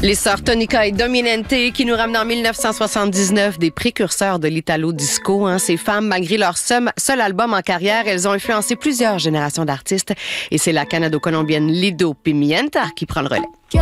Les sœurs Tonica et Dominente qui nous ramènent en 1979, des précurseurs de l'italo-disco. Ces femmes, malgré leur seul album en carrière, elles ont influencé plusieurs générations d'artistes. Et c'est la Canado-colombienne Lido Pimienta qui prend le relais.